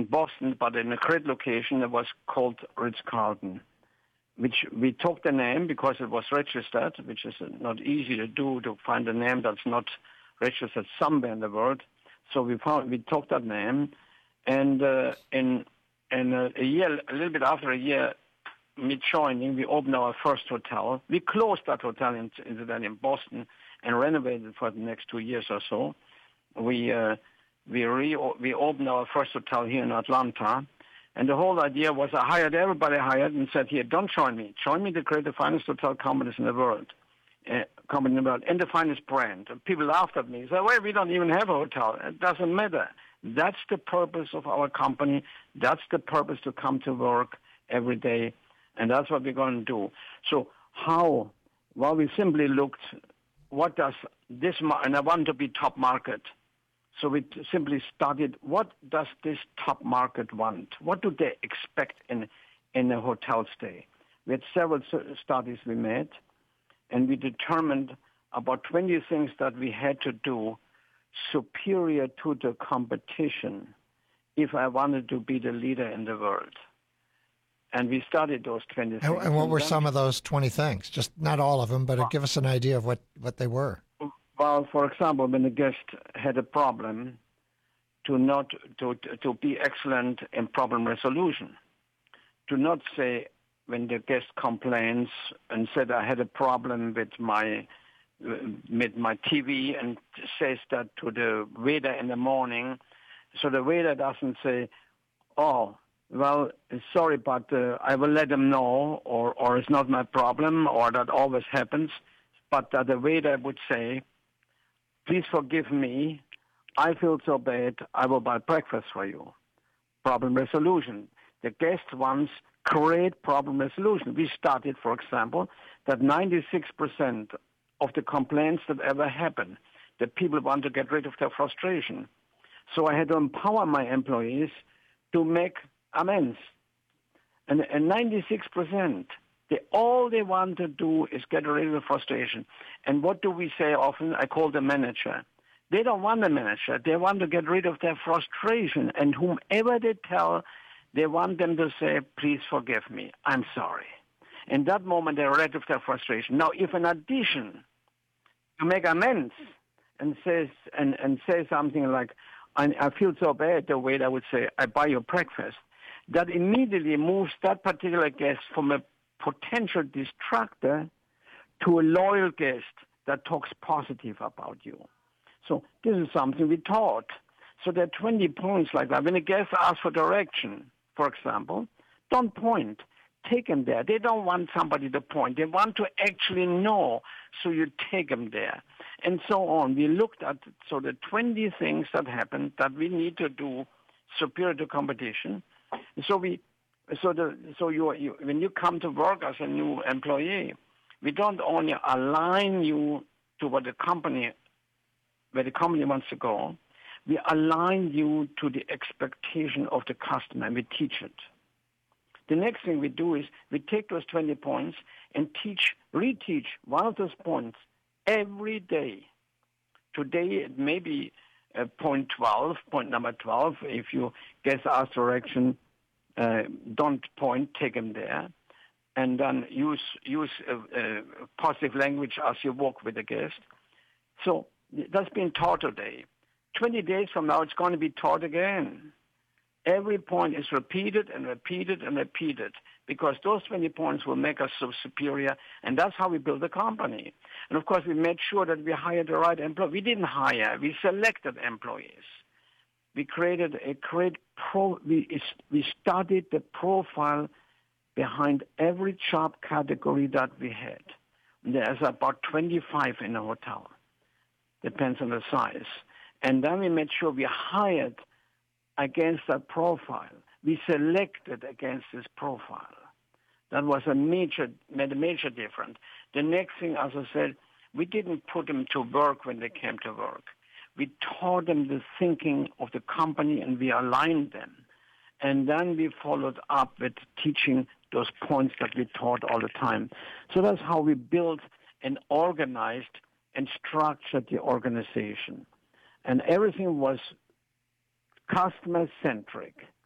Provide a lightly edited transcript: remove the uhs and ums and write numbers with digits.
Boston, but in a great location that was called Ritz-Carlton, which we took the name because it was registered, which is not easy to do, to find a name that's not registered somewhere in the world. So we took that name, and in a year, a little bit after a year, me joining, we opened our first hotel. We closed that hotel in Boston and renovated for the next 2 years or so. We opened our first hotel here in Atlanta, and the whole idea was I hired everybody and said, here, don't join me. Join me to create the finest hotel companies in the world, and the finest brand. And people laughed at me. Said, well, we don't even have a hotel. It doesn't matter. That's the purpose of our company. That's the purpose to come to work every day, and that's what we're going to do. So how? Well, we simply looked, what does this, and I want to be top market. So we simply studied, what does this top market want? What do they expect in a hotel stay? We had several studies we made, and we determined about 20 things that we had to do superior to the competition if I wanted to be the leader in the world. And we studied those 20 things. And what were some of those 20 things? Just not all of them, but give us an idea of what they were. Well, for example, when the guest had a problem, to be excellent in problem resolution. To not say when the guest complains and said I had a problem with my TV and says that to the waiter in the morning, so the waiter doesn't say, oh, well, sorry, but I will let them know, or it's not my problem, or that always happens, but that the waiter would say, please forgive me, I feel so bad, I will buy breakfast for you. Problem resolution. The guest wants great problem resolution. We studied, for example, that 96% of the complaints that ever happen, that people want to get rid of their frustration. So I had to empower my employees to make amends. And 96%, all they want to do is get rid of the frustration. And what do we say often? I call the manager. They don't want a manager. They want to get rid of their frustration. And whomever they tell, they want them to say, please forgive me. I'm sorry. In that moment, they're rid of their frustration. Now, if in addition you make amends and say something like, I feel so bad, the waiter would say, I buy you breakfast, that immediately moves that particular guest from a potential distractor to a loyal guest that talks positive about you. So this is something we taught. So there are 20 points like that. When a guest asks for direction, for example, don't point. Take them there. They don't want somebody to point. They want to actually know, so you take them there. And so on. We looked at the 20 things that happened that we need to do superior to competition. When you come to work as a new employee, we don't only align you to where the company wants to go, we align you to the expectation of the customer, and we teach it. The next thing we do is we take those 20 points and reteach one of those points every day. Today it may be point number 12. If you guest ask direction, don't point, take them there. And then use positive language as you walk with the guest. So that's been taught today. 20 days from now, it's going to be taught again. Every point is repeated and repeated and repeated because those 20 points will make us so superior, and that's how we build a company. And, of course, we made sure that we hired the right employee. We didn't hire. We selected employees. We created a great we studied the profile behind every job category that we had. There's about 25 in a hotel. Depends on the size. And then we made sure we hired against that profile. We selected against this profile. That was made a major difference. The next thing, as I said, we didn't put them to work when they came to work. We taught them the thinking of the company and we aligned them. And then we followed up with teaching those points that we taught all the time. So that's how we built and organized and structured the organization. And everything was customer-centric.